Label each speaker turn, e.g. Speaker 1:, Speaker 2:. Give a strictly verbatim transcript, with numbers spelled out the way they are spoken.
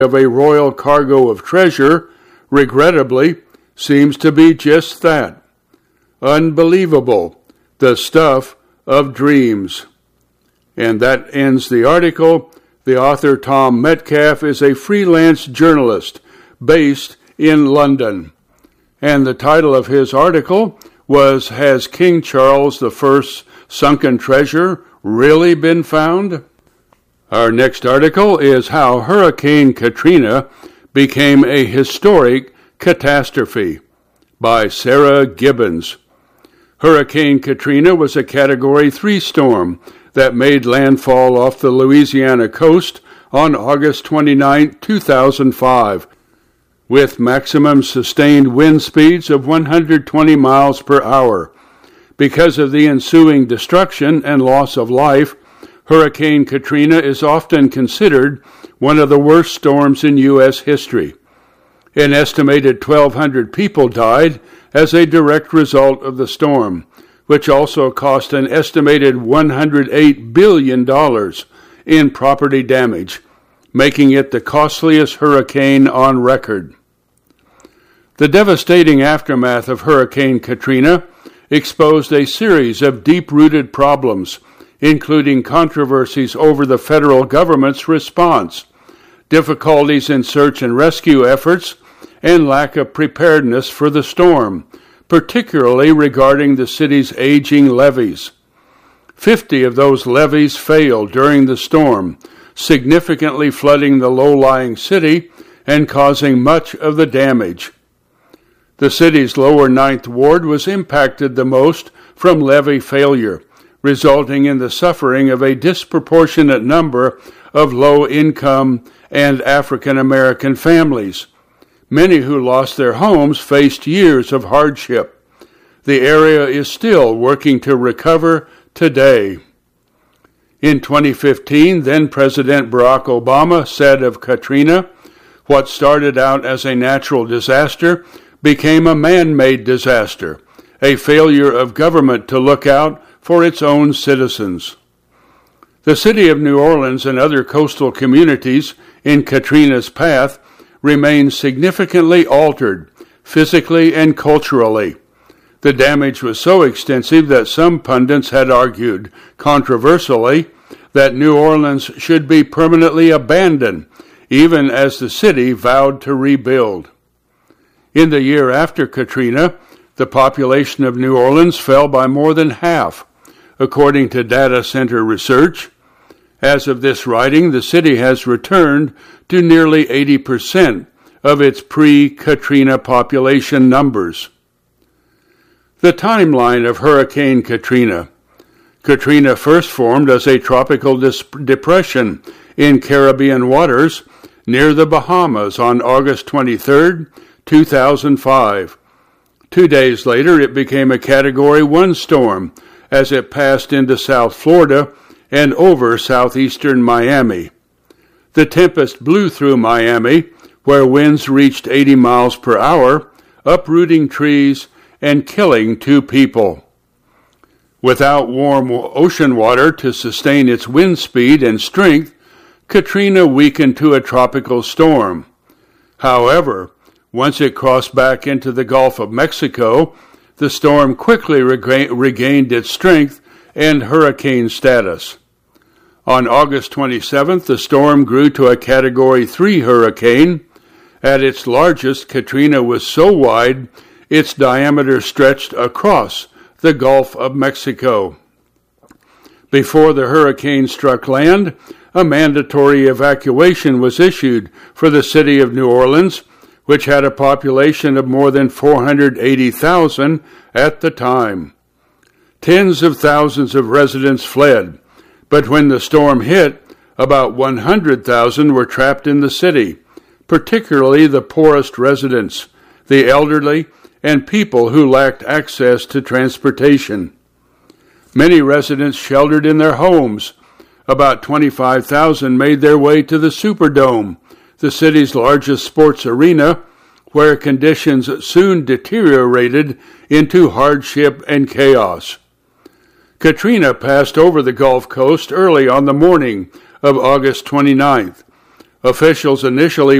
Speaker 1: of a royal cargo of treasure, regrettably, seems to be just that. Unbelievable, the stuff of dreams. And that ends the article. The author, Tom Metcalf, is a freelance journalist based in London. And the title of his article was, Has King Charles the First's Sunken Treasure Really Been Found? Our next article is How Hurricane Katrina Became a Historic Catastrophe by Sarah Gibbons. Hurricane Katrina was a Category three storm that made landfall off the Louisiana coast on August twenty-ninth, two thousand five, with maximum sustained wind speeds of one hundred twenty miles per hour. Because of the ensuing destruction and loss of life, Hurricane Katrina is often considered one of the worst storms in U S history. An estimated twelve hundred people died as a direct result of the storm, which also cost an estimated one hundred eight billion dollars in property damage, making it the costliest hurricane on record. The devastating aftermath of Hurricane Katrina exposed a series of deep-rooted problems, including controversies over the federal government's response, difficulties in search and rescue efforts, and lack of preparedness for the storm, particularly regarding the city's aging levees. Fifty of those levees failed during the storm, significantly flooding the low-lying city and causing much of the damage. The city's lower Ninth Ward was impacted the most from levee failure, resulting in the suffering of a disproportionate number of low-income and African-American families. Many who lost their homes faced years of hardship. The area is still working to recover today. In twenty fifteen, then-President Barack Obama said of Katrina, what started out as a natural disaster became a man-made disaster, a failure of government to look out for its own citizens. The city of New Orleans and other coastal communities in Katrina's path remained significantly altered, physically and culturally. The damage was so extensive that some pundits had argued, controversially, that New Orleans should be permanently abandoned, even as the city vowed to rebuild. In the year after Katrina, the population of New Orleans fell by more than half, according to data center research. As of this writing, the city has returned to nearly eighty percent of its pre-Katrina population numbers. The timeline of Hurricane Katrina. Katrina first formed as a tropical dis- depression in Caribbean waters near the Bahamas on August twenty-third, two thousand five. Two days later, it became a Category one storm as it passed into South Florida and over southeastern Miami. The tempest blew through Miami, where winds reached eighty miles per hour, uprooting trees and killing two people. Without warm ocean water to sustain its wind speed and strength, Katrina weakened to a tropical storm. However, once it crossed back into the Gulf of Mexico, the storm quickly rega- regained its strength and hurricane status. On August twenty-seventh, the storm grew to a Category three hurricane. At its largest, Katrina was so wide, its diameter stretched across the Gulf of Mexico. Before the hurricane struck land, a mandatory evacuation was issued for the city of New Orleans, which had a population of more than four hundred eighty thousand at the time. Tens of thousands of residents fled, but when the storm hit, about one hundred thousand were trapped in the city, particularly the poorest residents, the elderly, and people who lacked access to transportation. Many residents sheltered in their homes. About twenty-five thousand made their way to the Superdome, the city's largest sports arena, where conditions soon deteriorated into hardship and chaos. Katrina passed over the Gulf Coast early on the morning of August twenty-ninth. Officials initially